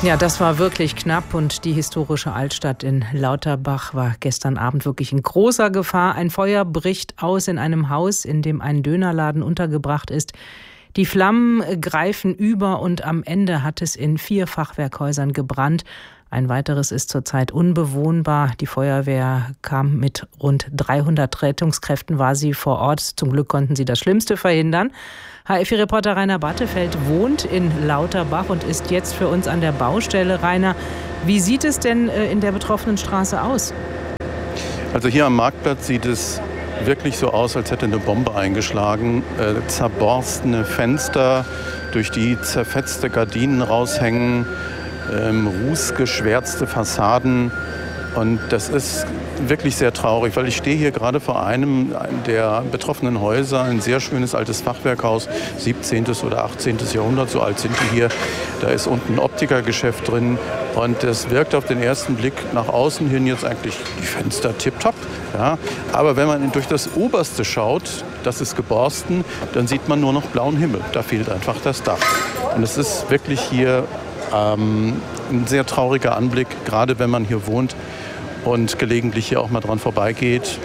Ja, das war wirklich knapp und die historische Altstadt in Lauterbach war gestern Abend wirklich in großer Gefahr. Ein Feuer bricht aus in einem Haus, in dem ein Dönerladen untergebracht ist. Die Flammen greifen über und am Ende hat es in 4 Fachwerkhäusern gebrannt. Ein weiteres ist zurzeit unbewohnbar. Die Feuerwehr kam mit rund 300 Rettungskräften, war sie vor Ort. Zum Glück konnten sie das Schlimmste verhindern. HFI-Reporter Rainer Battefeld wohnt in Lauterbach und ist jetzt für uns an der Baustelle. Rainer, wie sieht es denn in der betroffenen Straße aus? Also hier am Marktplatz sieht es wirklich so aus, als hätte eine Bombe eingeschlagen. Zerborstene Fenster, durch die zerfetzte Gardinen raushängen, rußgeschwärzte Fassaden. Und das ist wirklich sehr traurig, weil ich stehe hier gerade vor einem der betroffenen Häuser, ein sehr schönes altes Fachwerkhaus, 17. oder 18. Jahrhundert, so alt sind die hier. Da ist unten ein Optikergeschäft drin und es wirkt auf den ersten Blick nach außen hin jetzt eigentlich die Fenster tipptopp. Ja. Aber wenn man durch das Oberste schaut, das ist geborsten, dann sieht man nur noch blauen Himmel. Da fehlt einfach das Dach. Und es ist wirklich hier ein sehr trauriger Anblick, gerade wenn man hier wohnt und gelegentlich hier auch mal dran vorbeigeht.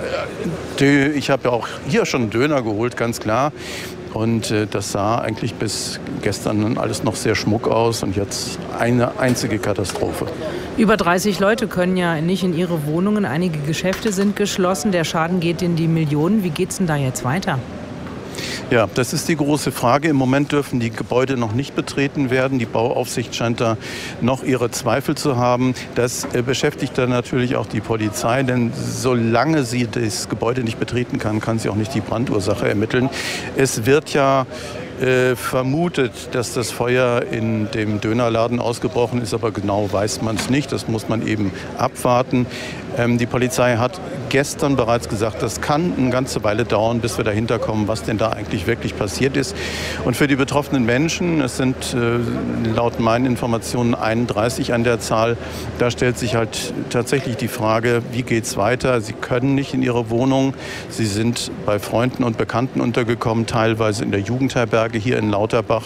Ich habe ja auch hier schon einen Döner geholt, ganz klar. Und das sah eigentlich bis gestern alles noch sehr schmuck aus und jetzt eine einzige Katastrophe. Über 30 Leute können ja nicht in ihre Wohnungen. Einige Geschäfte sind geschlossen. Der Schaden geht in die Millionen. Wie geht's denn da jetzt weiter? Ja, das ist die große Frage. Im Moment dürfen die Gebäude noch nicht betreten werden. Die Bauaufsicht scheint da noch ihre Zweifel zu haben. Das beschäftigt dann natürlich auch die Polizei, denn solange sie das Gebäude nicht betreten kann, kann sie auch nicht die Brandursache ermitteln. Es wird ja vermutet, dass das Feuer in dem Dönerladen ausgebrochen ist, aber genau weiß man es nicht. Das muss man eben abwarten. Die Polizei hat gestern bereits gesagt, das kann eine ganze Weile dauern, bis wir dahinter kommen, was denn da eigentlich wirklich passiert ist. Und für die betroffenen Menschen, es sind laut meinen Informationen 31 an der Zahl, da stellt sich halt tatsächlich die Frage, wie geht's weiter? Sie können nicht in ihre Wohnung. Sie sind bei Freunden und Bekannten untergekommen, teilweise in der Jugendherberge hier in Lauterbach.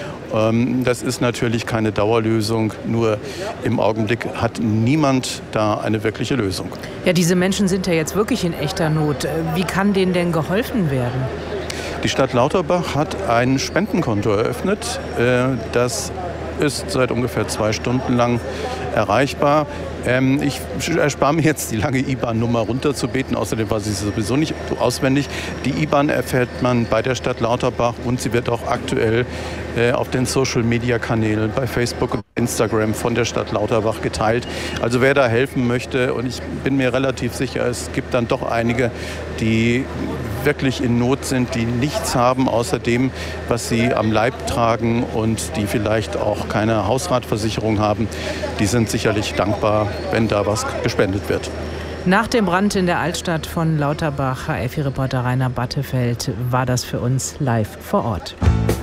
Das ist natürlich keine Dauerlösung, nur im Augenblick hat niemand da eine wirkliche Lösung. Ja, diese Menschen sind ja jetzt wirklich in echter Not. Wie kann denen denn geholfen werden? Die Stadt Lauterbach hat ein Spendenkonto eröffnet. Das ist seit ungefähr 2 Stunden lang erreichbar. Ich erspare mir jetzt die lange IBAN-Nummer runterzubeten, außerdem weiß ich sie sowieso nicht auswendig. Die IBAN erfährt man bei der Stadt Lauterbach und sie wird auch aktuell auf den Social-Media-Kanälen bei Facebook und Instagram von der Stadt Lauterbach geteilt. Also wer da helfen möchte, und ich bin mir relativ sicher, es gibt dann doch einige, die wirklich in Not sind, die nichts haben außer dem, was sie am Leib tragen und die vielleicht auch keine Hausratversicherung haben, die sind sicherlich dankbar, wenn da was gespendet wird. Nach dem Brand in der Altstadt von Lauterbach, HFI-Reporter Rainer Battefeld, war das für uns live vor Ort.